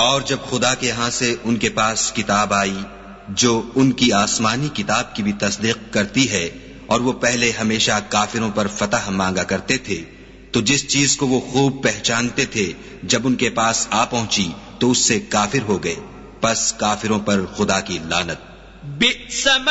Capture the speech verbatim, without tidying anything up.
और जब खुदा के यहां से उनके पास किताब आई जो उनकी आसमानी किताब की भी तस्दीक करती है, और वो पहले हमेशा काफिरों पर फतह मांगा करते थे, तो जिस चीज को वो खूब पहचानते थे जब उनके पास आ पहुंची तो उससे काफिर हो गए। बस काफिरों पर खुदा की लानत।